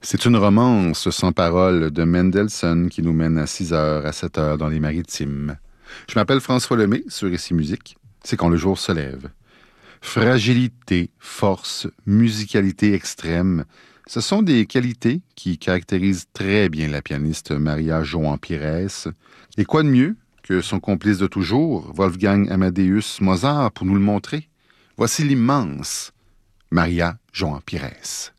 C'est une romance sans parole de Mendelssohn qui nous mène à 6 heures à 7 heures dans les Maritimes. Je m'appelle François Lemay, sur Ici Musique. C'est quand le jour se lève. Fragilité, force, musicalité extrême, ce sont des qualités qui caractérisent très bien la pianiste Maria João Pires. Et quoi de mieux que son complice de toujours, Wolfgang Amadeus Mozart, pour nous le montrer? Voici l'immense Maria João Pires.